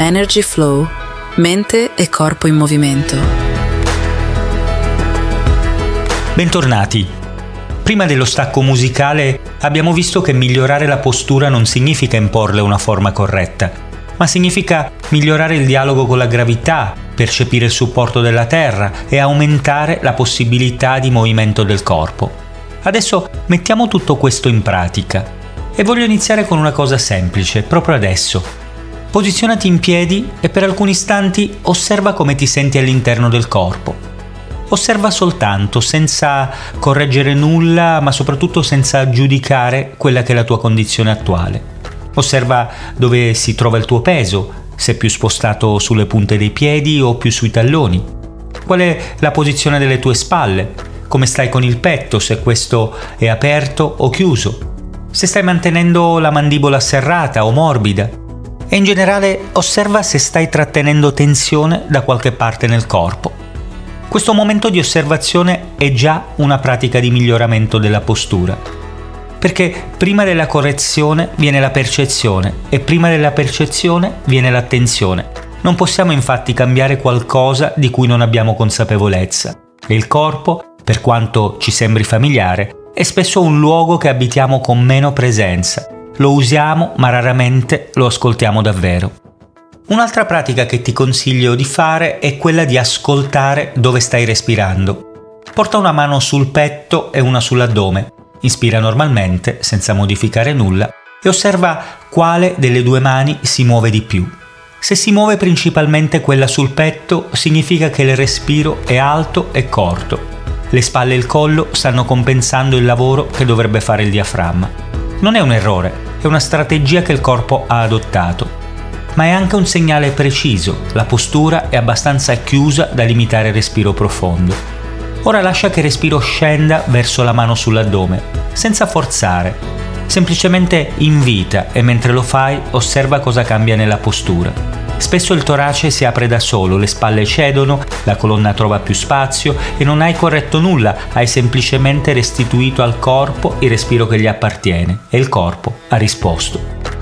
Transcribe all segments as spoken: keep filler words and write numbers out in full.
Energy Flow, mente e corpo in movimento. Bentornati. Prima dello stacco musicale abbiamo visto che migliorare la postura non significa imporle una forma corretta, ma significa migliorare il dialogo con la gravità, percepire il supporto della terra e aumentare la possibilità di movimento del corpo. Adesso mettiamo tutto questo in pratica e voglio iniziare con una cosa semplice, proprio adesso. Posizionati in piedi e per alcuni istanti osserva come ti senti all'interno del corpo. Osserva soltanto, senza correggere nulla, ma soprattutto senza giudicare quella che è la tua condizione attuale. Osserva dove si trova il tuo peso, se è più spostato sulle punte dei piedi o più sui talloni. Qual è la posizione delle tue spalle? Come stai con il petto, se questo è aperto o chiuso? Se stai mantenendo la mandibola serrata o morbida? E in generale osserva se stai trattenendo tensione da qualche parte nel corpo. Questo momento di osservazione è già una pratica di miglioramento della postura, perché prima della correzione viene la percezione e prima della percezione viene l'attenzione. Non possiamo infatti cambiare qualcosa di cui non abbiamo consapevolezza. E il corpo, per quanto ci sembri familiare, è spesso un luogo che abitiamo con meno presenza. Lo usiamo, ma raramente lo ascoltiamo davvero. Un'altra pratica che ti consiglio di fare è quella di ascoltare dove stai respirando. Porta una mano sul petto e una sull'addome. Inspira normalmente, senza modificare nulla, e osserva quale delle due mani si muove di più. Se si muove principalmente quella sul petto, significa che il respiro è alto e corto. Le spalle e il collo stanno compensando il lavoro che dovrebbe fare il diaframma. Non è un errore, è una strategia che il corpo ha adottato, ma è anche un segnale preciso, la postura è abbastanza chiusa da limitare il respiro profondo. Ora lascia che il respiro scenda verso la mano sull'addome, senza forzare, semplicemente invita e mentre lo fai osserva cosa cambia nella postura. Spesso il torace si apre da solo, le spalle cedono, la colonna trova più spazio e non hai corretto nulla, hai semplicemente restituito al corpo il respiro che gli appartiene e il corpo ha risposto.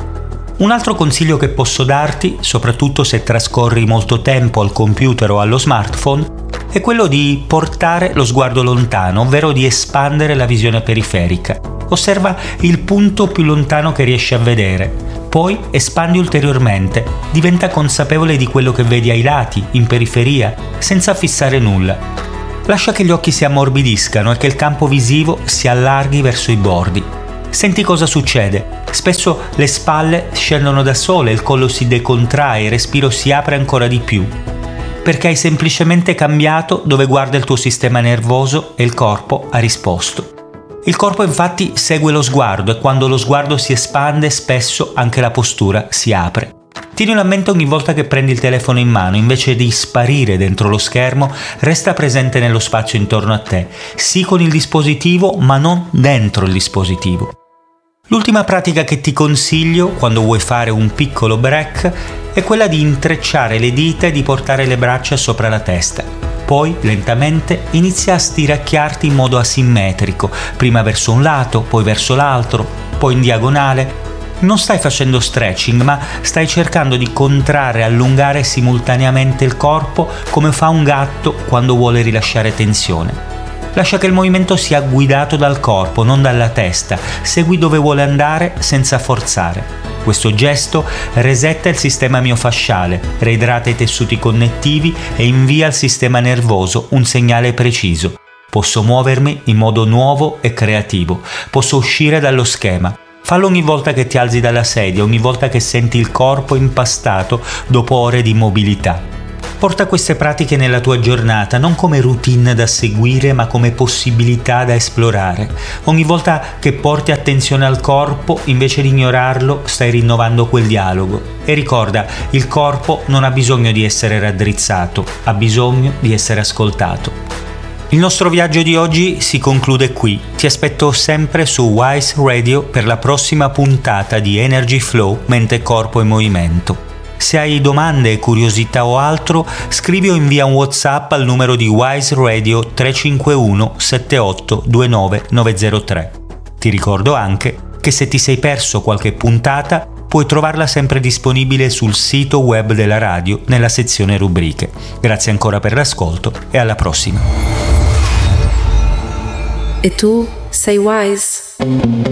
Un altro consiglio che posso darti, soprattutto se trascorri molto tempo al computer o allo smartphone, è quello di portare lo sguardo lontano, ovvero di espandere la visione periferica. Osserva il punto più lontano che riesci a vedere. Poi espandi ulteriormente, diventa consapevole di quello che vedi ai lati, in periferia, senza fissare nulla. Lascia che gli occhi si ammorbidiscano e che il campo visivo si allarghi verso i bordi. Senti cosa succede. Spesso le spalle scendono da sole, il collo si decontrae, il respiro si apre ancora di più. Perché hai semplicemente cambiato dove guarda il tuo sistema nervoso e il corpo ha risposto. Il corpo infatti segue lo sguardo e quando lo sguardo si espande spesso anche la postura si apre. Tienilo a mente ogni volta che prendi il telefono in mano, invece di sparire dentro lo schermo, resta presente nello spazio intorno a te, sì con il dispositivo ma non dentro il dispositivo. L'ultima pratica che ti consiglio quando vuoi fare un piccolo break è quella di intrecciare le dita e di portare le braccia sopra la testa. Poi, lentamente, inizia a stiracchiarti in modo asimmetrico, prima verso un lato, poi verso l'altro, poi in diagonale. Non stai facendo stretching, ma stai cercando di contrarre e allungare simultaneamente il corpo come fa un gatto quando vuole rilasciare tensione. Lascia che il movimento sia guidato dal corpo, non dalla testa. Segui dove vuole andare senza forzare. Questo gesto resetta il sistema miofasciale, reidrata i tessuti connettivi e invia al sistema nervoso un segnale preciso. Posso muovermi in modo nuovo e creativo. Posso uscire dallo schema. Fallo ogni volta che ti alzi dalla sedia, ogni volta che senti il corpo impastato dopo ore di immobilità. Porta queste pratiche nella tua giornata, non come routine da seguire, ma come possibilità da esplorare. Ogni volta che porti attenzione al corpo, invece di ignorarlo, stai rinnovando quel dialogo. E ricorda, il corpo non ha bisogno di essere raddrizzato, ha bisogno di essere ascoltato. Il nostro viaggio di oggi si conclude qui. Ti aspetto sempre su Wise Radio per la prossima puntata di Energy Flow, mente, corpo e movimento. Se hai domande, curiosità o altro, scrivi o invia un WhatsApp al numero di Wise Radio tre cinque uno sette otto due nove nove zero tre. Ti ricordo anche che se ti sei perso qualche puntata puoi trovarla sempre disponibile sul sito web della radio nella sezione rubriche. Grazie ancora per l'ascolto e alla prossima. E tu sei wise?